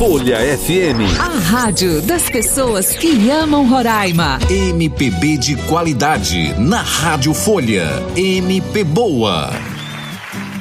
Folha FM. A rádio das pessoas que amam Roraima. MPB de qualidade na Rádio Folha. MP Boa.